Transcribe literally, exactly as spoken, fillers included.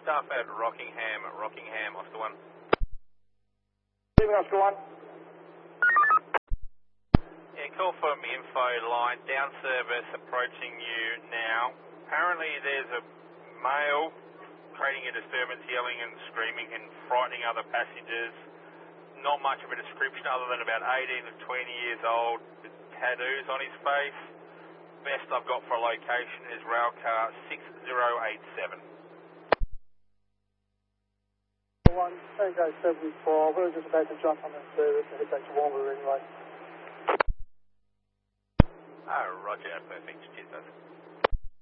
staff at Rockingham, Rockingham, Oscar one. Stephen, Oscar one. Yeah, call from info line, down service approaching you now. Apparently there's a male creating a disturbance, yelling and screaming and frightening other passengers. Not much of a description other than about eighteen to twenty years old, with tattoos on his face. Best I've got for a location is rail car six zero eight seven. one, Tango seventy-four, we're just about to jump on the service and head back to Walmer anyway. Oh, roger, perfect. Cheers,